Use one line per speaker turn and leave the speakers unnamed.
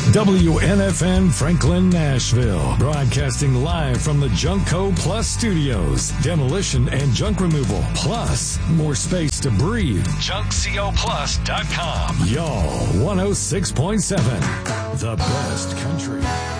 WNFN Franklin, Nashville. Broadcasting live from the Junkco Plus studios. Demolition and junk removal. Plus, more space to breathe. JunkCoPlus.com. Y'all 106.7. The best country.